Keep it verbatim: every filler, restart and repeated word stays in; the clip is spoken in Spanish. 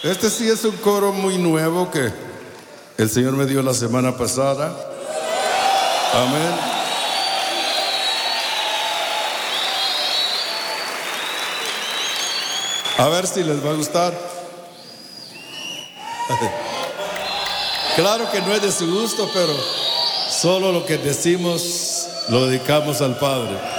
Este sí es un coro muy nuevo que el Señor me dio la semana pasada. Amén. A ver si les va a gustar. Claro que no es de su gusto, pero solo lo que decimos lo dedicamos al Padre.